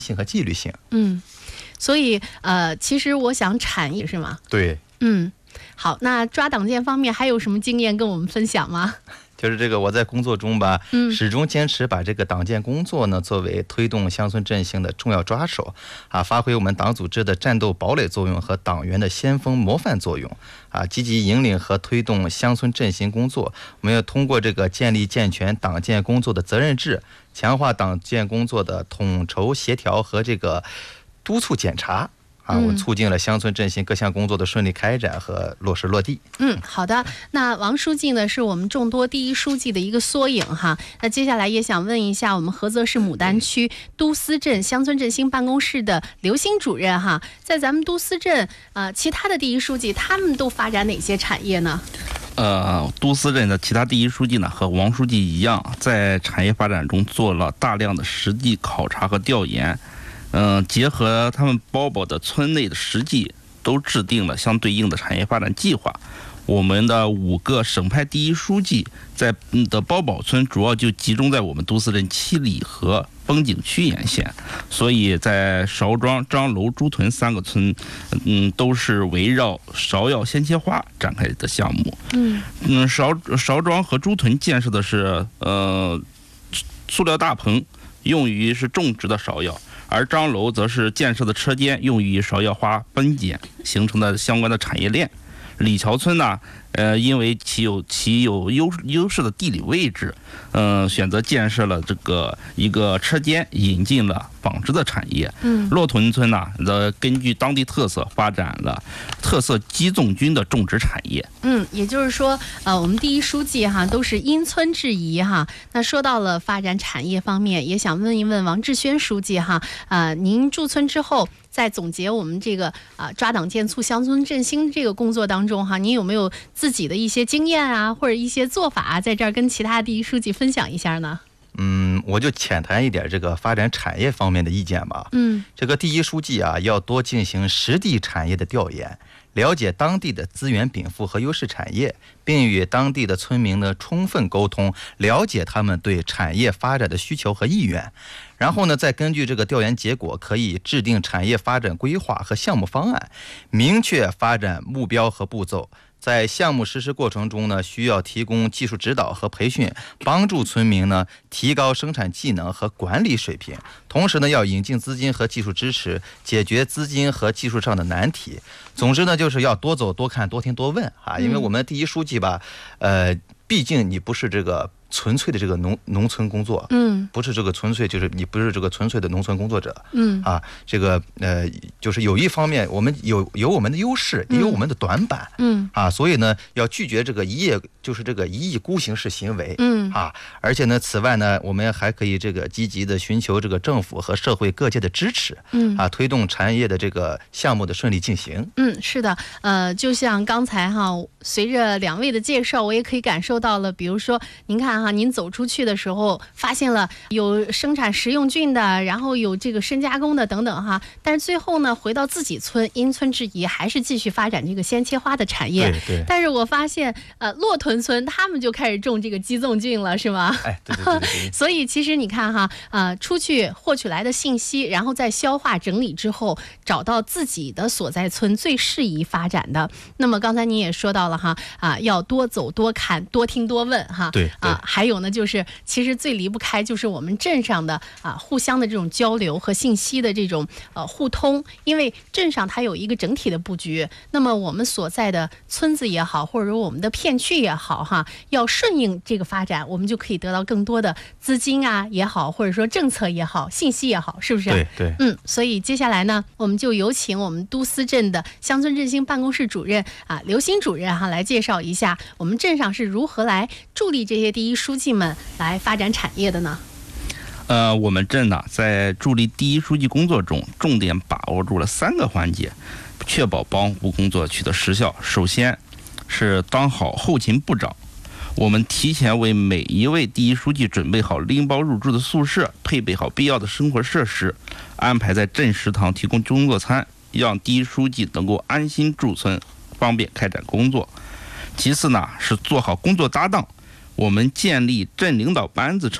性和纪律性。 所以其实我想产业是吗？ 对。 好，那抓党建方面还有什么经验跟我们分享吗？ 就是这个我在工作中吧，始终坚持把这个党建工作呢作为推动乡村振兴的重要抓手啊，发挥我们党组织的战斗堡垒作用和党员的先锋模范作用啊，积极引领和推动乡村振兴工作。我们要通过这个建立健全党建工作的责任制，强化党建工作的统筹协调和这个督促检查。我们促进了乡村振兴各项工作的顺利开展和落实落地。 好的。那王书记呢，是我们众多第一书记的一个缩影哈。那接下来也想问一下我们菏泽市牡丹区都司镇乡村振兴办公室的刘星主任哈，在咱们都司镇其他的第一书记他们都发展哪些产业呢？ 都司镇的其他第一书记呢，和王书记一样，在产业发展中做了大量的实地考察和调研。结合他们包保的村内的实际，都制定了相对应的产业发展计划。我们的5个省派第一书记的包保村主要就集中在我们都司镇七里河风景区沿线，所以在邵庄、张楼、朱屯3个村，都是围绕芍药鲜切花展开的项目。邵庄和朱屯建设的是塑料大棚，用于是种植的芍药。而张楼则是建设的车间，用于芍药花分拣形成的相关的产业链。李桥村呢，因为其有优势的地理位置，选择建设了这个一个车间，引进了纺织的产业。骆屯村呢，则根据当地特色发展了特色鸡枞菌的种植产业。 也就是说，我们第一书记哈都是因村制宜哈。那说到了发展产业方面，也想问一问王志轩书记哈，您驻村之后，在总结我们这个抓党建促乡村振兴这个工作当中哈，您有没有自己的一些经验啊，或者一些做法在这儿跟其他第一书记分享一下呢？ 我就浅谈一点这个发展产业方面的意见吧。这个第一书记要多进行实地产业的调研，了解当地的资源禀赋和优势产业，并与当地的村民呢充分沟通，了解他们对产业发展的需求和意愿。然后呢，再根据这个调研结果，可以制定产业发展规划和项目方案，明确发展目标和步骤。在项目实施过程中呢，需要提供技术指导和培训，帮助村民呢提高生产技能和管理水平。同时呢，要引进资金和技术支持，解决资金和技术上的难题。总之呢，就是要多走多看多听多问因为我们第一书记吧，毕竟你不是这个纯粹的这个农村工作，不是这个纯粹，就是你不是这个纯粹的农村工作者，这个就是有一方面我们有我们的优势，也有我们的短板，所以呢要拒绝这个一意孤行式行为，而且呢此外呢我们还可以这个积极的寻求这个政府和社会各界的支持，推动产业的这个项目的顺利进行。 是的，就像刚才随着2位的介绍，我也可以感受到了，比如说您看您走出去的时候发现了有生产食用菌的，然后有这个深加工的等等但是最后呢回到自己村，因村制宜，还是继续发展这个鲜切花的产业。 对。 但是我发现骆屯村他们就开始种这个鸡枞菌了，是吗？ 对。 所以其实你看出去获取来的信息，然后再消化整理之后，找到自己的所在村最适宜发展的。那么刚才您也说到了要多走多看多听多问对。 还有呢，就是其实最离不开就是我们镇上的互相的这种交流和信息的这种互通，因为镇上它有一个整体的布局，那么我们所在的村子也好，或者说我们的片区也好要顺应这个发展，我们就可以得到更多的资金也好，或者说政策也好，信息也好，是不是？ 对。 所以接下来呢，我们就有请我们都司镇的乡村振兴办公室主任刘新主任来介绍一下我们镇上是如何来助力这些第一书记们来发展产业的呢？ 我们镇呢在助力第一书记工作中，重点把握住了3个环节，确保帮扶工作取得实效。首先是当好后勤部长，我们提前为每一位第一书记准备好拎包入住的宿舍，配备好必要的生活设施，安排在镇食堂提供中作餐，让第一书记能够安心驻村，方便开展工作。其次呢是做好工作搭档，我们建立镇领导班子